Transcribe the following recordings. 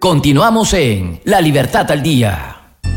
Continuamos en La Libertad al Día.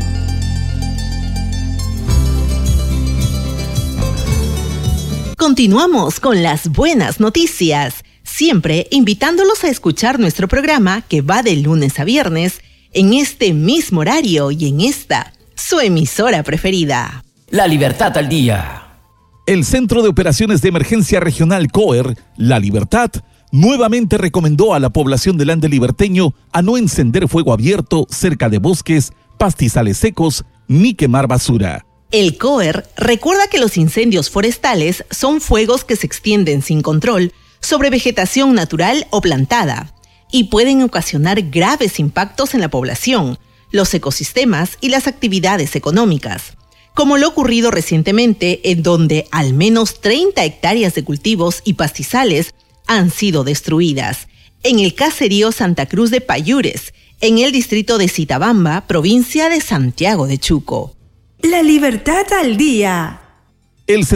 Continuamos con las buenas noticias, siempre invitándolos a escuchar nuestro programa que va de lunes a viernes en este mismo horario y en esta, su emisora preferida. La Libertad al Día. El Centro de Operaciones de Emergencia Regional COER, La Libertad, nuevamente recomendó a la población del Ande liberteño a no encender fuego abierto cerca de bosques, pastizales secos ni quemar basura. El COER recuerda que los incendios forestales son fuegos que se extienden sin control sobre vegetación natural o plantada y pueden ocasionar graves impactos en la población, los ecosistemas y las actividades económicas, como lo ocurrido recientemente en donde al menos 30 hectáreas de cultivos y pastizales han sido destruidas, en el caserío Santa Cruz de Payures, en el distrito de Zitabamba, provincia de Santiago de Chuco. La Libertad al Día. El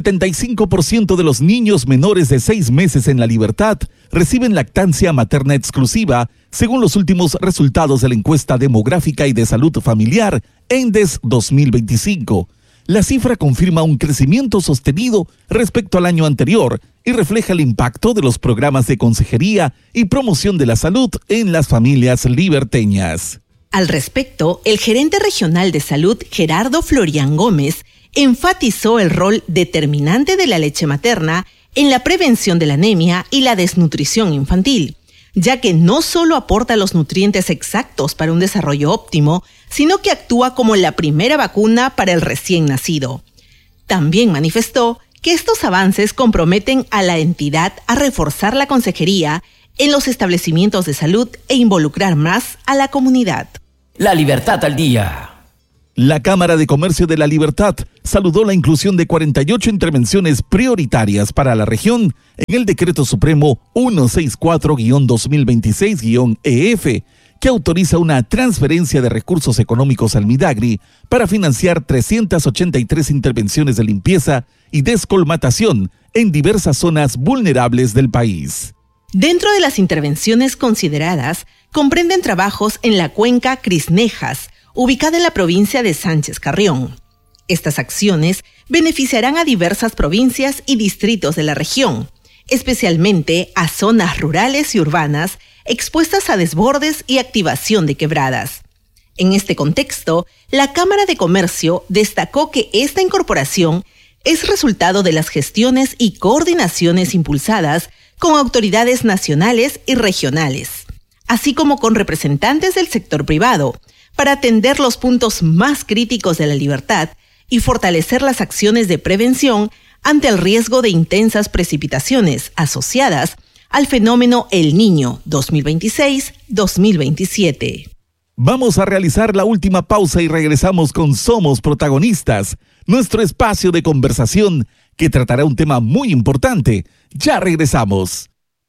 75% de los niños menores de 6 meses en La Libertad reciben lactancia materna exclusiva, según los últimos resultados de la encuesta demográfica y de salud familiar, ENDES 2025. La cifra confirma un crecimiento sostenido respecto al año anterior y refleja el impacto de los programas de consejería y promoción de la salud en las familias liberteñas. Al respecto, el gerente regional de salud, Gerardo Florian Gómez, enfatizó el rol determinante de la leche materna en la prevención de la anemia y la desnutrición infantil, ya que no solo aporta los nutrientes exactos para un desarrollo óptimo, sino que actúa como la primera vacuna para el recién nacido. También manifestó que estos avances comprometen a la entidad a reforzar la consejería en los establecimientos de salud e involucrar más a la comunidad. La Libertad al Día. La Cámara de Comercio de La Libertad saludó la inclusión de 48 intervenciones prioritarias para la región en el Decreto Supremo 164-2026-EF, que autoriza una transferencia de recursos económicos al Midagri para financiar 383 intervenciones de limpieza y descolmatación en diversas zonas vulnerables del país. Dentro de las intervenciones consideradas, comprenden trabajos en la cuenca Crisnejas, ubicada en la provincia de Sánchez Carrión. Estas acciones beneficiarán a diversas provincias y distritos de la región, especialmente a zonas rurales y urbanas expuestas a desbordes y activación de quebradas. En este contexto, la Cámara de Comercio destacó que esta incorporación es resultado de las gestiones y coordinaciones impulsadas con autoridades nacionales y regionales, así como con representantes del sector privado, para atender los puntos más críticos de La Libertad y fortalecer las acciones de prevención ante el riesgo de intensas precipitaciones asociadas al fenómeno El Niño 2026-2027. Vamos a realizar la última pausa y regresamos con Somos Protagonistas, nuestro espacio de conversación que tratará un tema muy importante. Ya regresamos.